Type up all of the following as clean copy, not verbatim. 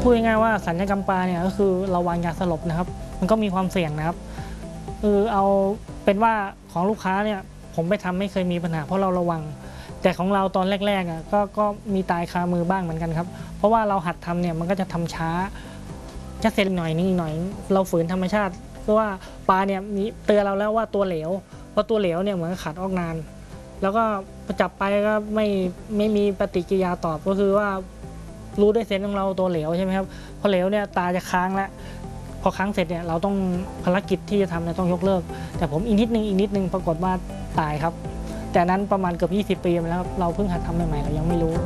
พูดง่ายๆว่าสัญญกรรมปลาเนี่ยก็คือเราวางยาสลบนะครับมันก็มีความเสี่ยงนะครับเอาเป็นว่าของลูกค้าเนี่ยผมไปทำไม่เคยมีปัญหาเพราะเราระวังแต่ของเราตอนแรกๆก็มีตายคามือบ้างเหมือนกันครับเพราะว่าเราหัดทำเนี่ยมันก็จะทำช้าจะเสร็จหน่อยนิดหน่อยเราฝืนธรรมชาติเพราะว่าปลาเนี่ยมีเตือนเราแล้วว่าตัวเหลวเพราะตัวเหลวเนี่ยเหมือนขาดออกนานแล้วก็จับไปก็ไม่มีปฏิกิริยาตอบก็คือว่ารู้ด้วยเซนส์ของเราตัวเหลวใช่ไหมครับพอเหลวเนี่ยตาจะค้างแล้วพอค้างเสร็จเนี่ยเราต้องภารกิจที่จะทำเนี่ยต้องยกเลิกแต่ผมอีกนิดนึงปรากฏว่าตายครับแต่นั้นประมาณเกือบ20 ปีมาแล้วครับเราเพิ่งหัดทำใหม่ๆเรายังไม่รู้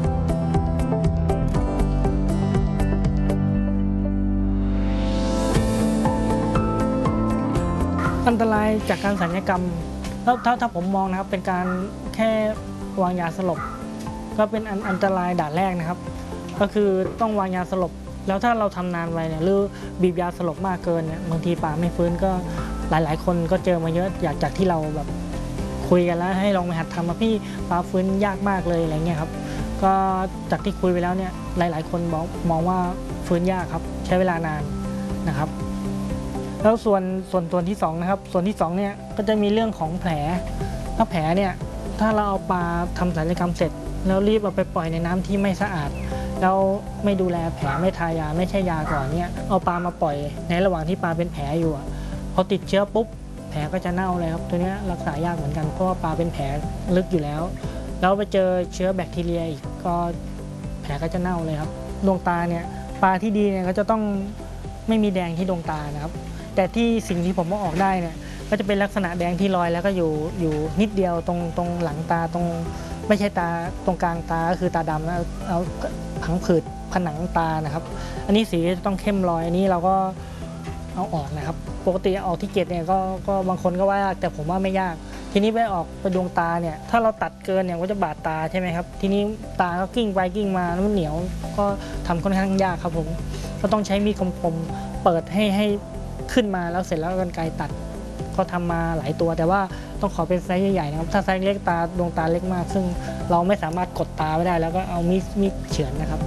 อันตรายจากการสัญญกรรมแล้วถ้าผมมองนะครับเป็นการแค่วางยาสลบก็เป็นอันตรายด่านแรกนะครับก็คือต้องวางยาสลบแล้วถ้าเราทำนานไปเนี่ยหรือบีบยาสลบมากเกินเนี่ยบางทีปลาไม่ฟื้นก็หลายๆคนก็เจอมาเยอะจากที่เราแบบคุยกันแล้วให้ลองไปหัดทำมาพี่ปลาฟื้นยากมากเลยอะไรเงี้ยครับก็จากที่คุยไปแล้วเนี่ยหลายๆคนมองว่าฟื้นยากครับใช้เวลานานนะครับแล้วส่วนที่2นะครับส่วนที่2เนี่ยก็จะมีเรื่องของแผลถ้าแผลเนี่ยถ้าเราเอาปลาทำศัลยกรรมเสร็จแล้วรีบเอาไปปล่อยในน้ำที่ไม่สะอาดแล้วไม่ดูแลแผลไม่ทายาไม่ใช่ยาก่อนเนี่ยเอาปลามาปล่อยในระหว่างที่ปลาเป็นแผลอยู่พอติดเชื้อปุ๊บแผลก็จะเน่าเลยครับตัวนี้รักษายากเหมือนกันเพราะว่าปลาเป็นแผลลึกอยู่แล้วไปเจอเชื้อแบคทีเรียอีกก็แผลก็จะเน่าเลยครับดวงตาเนี่ยปลาที่ดีเนี่ยก็จะต้องไม่มีแดงที่ดวงตานะครับแต่ที่สิ่งที่ผมออกได้เนี่ยก็จะเป็นลักษณะแดงที่ลอยแล้วก็อยู่นิดเดียวตรงหลังตาตรงไม่ใช่ตาตรงกลางตาก็คือตาดำนะเอาผังผืดผนังตานะครับอันนี้สีจะต้องเข้มลอยอันนี้เราก็เอาออกนะครับปกติออกที่เกล็ดเนี่ยก็บางคนก็ว่ายากแต่ผมว่าไม่ยากทีนี้ไปออกไปดวงตาเนี่ยถ้าเราตัดเกินเนี่ยก็จะบาดตาใช่ไหมครับทีนี้ตาก็กิ้งไปกิ้งมาแล้วมันเหนียวก็ทำค่อนข้างยากครับผมก็ต้องใช้มีดคมๆเปิดให้ขึ้นมาแล้วเสร็จแล้วกรรไกรตัดก็ทำมาหลายตัวแต่ว่าต้องขอเป็นไซส์ใหญ่ๆนะครับถ้าไซส์เล็กดวงตาเล็กมากซึ่งเราไม่สามารถกดตาไม่ได้แล้วก็เอามีดเฉือนนะครับ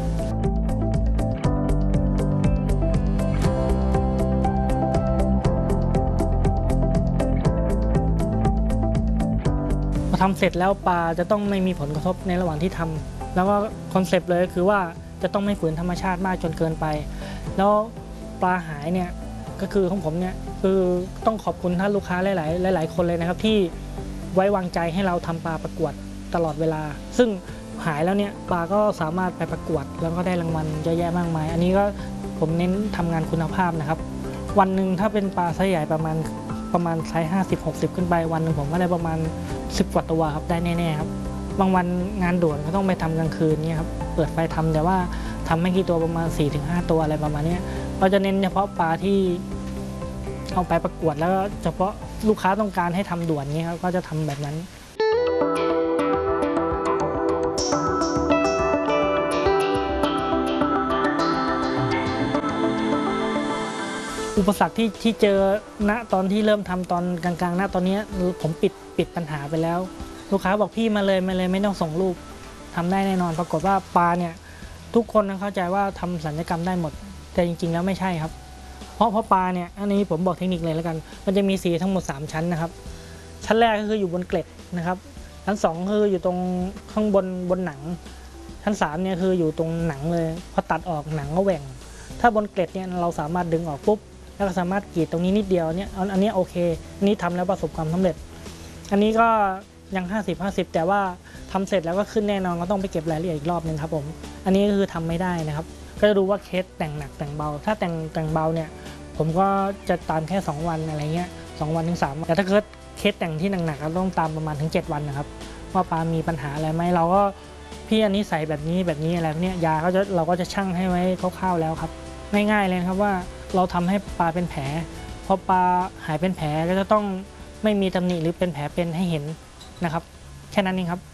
พอทำเสร็จแล้วปลาจะต้องไม่มีผลกระทบในระหว่างที่ทำแล้วก็คอนเซปต์เลยคือว่าจะต้องไม่ฝืนธรรมชาติมากจนเกินไปแล้วปลาหายเนี่ยก็คือของผมเนี่ยคือต้องขอบคุณท่านลูกค้าหลายคนเลยนะครับที่ไว้วางใจให้เราทำปลาประกวดตลอดเวลาซึ่งหายแล้วเนี่ยปลาก็สามารถไปประกวดแล้วก็ได้รางวัลเยอะแยะมากมายอันนี้ก็ผมเน้นทำงานคุณภาพนะครับวันหนึ่งถ้าเป็นปลาไซส์ใหญ่ประมาณไซส์50-60ขึ้นไปวันหนึ่งผมก็ได้ประมาณ10 กว่าตัวครับได้แน่ๆครับบางวันงานด่วนก็ต้องไปทำกลางคืนเนี่ยครับเปิดไฟทำแต่ว่าทำไม่กี่ตัวประมาณ 4-5 ตัวอะไรประมาณนี้เราจะเน้นเฉพาะปลาที่เอาไปประกวดแล้วเฉพาะลูกค้าต้องการให้ทำด่วนนี้ครับก็จะทำแบบนั้นอุปสรรคที่เจอณตอนที่เริ่มทำตอนกลางๆณตอนนี้ผมปิดปัญหาไปแล้วลูกค้าบอกพี่มาเลยไม่ต้องส่งรูปทำได้แน่นอนปรากฏว่าปลาเนี่ยทุกคนเข้าใจว่าทำศัลยกรรมได้หมดแต่จริงๆแล้วไม่ใช่ครับเพราะปลาเนี่ยอันนี้ผมบอกเทคนิคเลยแล้วกันมันจะมีสีทั้งหมด3ชั้นนะครับชั้นแรกก็คืออยู่บนเกล็ดนะครับชั้น2คืออยู่ตรงข้างบนหนังชั้น3เนี่ยคืออยู่ตรงหนังเลยพอตัดออกหนังก็แหว่งถ้าบนเกล็ดเนี่ยเราสามารถดึงออกปุ๊บแล้วก็สามารถกรีดตรงนี้นิดเดียวเนี่ยอันนี้โอเคอันนี้ทำแล้วประสบความสำเร็จอันนี้ก็ยัง50-50แต่ว่าทำเสร็จแล้วก็ขึ้นแน่นอนก็ต้องไปเก็บรายละเอียดอีกรอบนึงครับผมอันนี้ก็คือทำไม่ได้นะครับก็จะดูว่าเคสแต่งหนักแต่งเบาถ้าแต่งเบาเนี่ยผมก็จะตามแค่2 วันอะไรเงี้ย2 วันถึง3 วันแต่ถ้าเกิดเคสแต่งที่หนักๆก็ต้องตามประมาณถึง7 วันนะครับว่าปลามีปัญหาอะไรไหมเราก็พี่อันนี้ใส่แบบนี้อะไรเนี่ยยาเราก็จะชั่งให้ไว้คร่าวๆแล้วครับง่ายๆเลยครับว่าเราทำให้ปลาเป็นแผลพอปลาหายเป็นแผลก็จะต้องไม่มีตำหนิหรือเป็นแผลเป็นให้เห็นนะครับแค่นั้นเองครับ